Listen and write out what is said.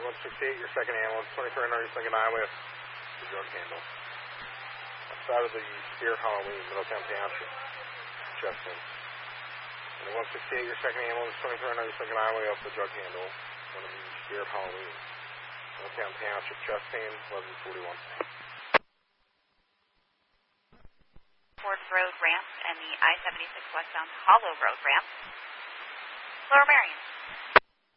168, your second ambulance, 2300, your second highway, the drug handle. Outside of the Spirit Halloween, Middletown Township, Justin. 168, your second ambulance, 2300, your second highway, off the drug handle, one of the Spirit Halloween, Middletown Township, Justin, 1141. Ford Road ramp and the I-76 westbound Hollow Road ramp. Lower Marion.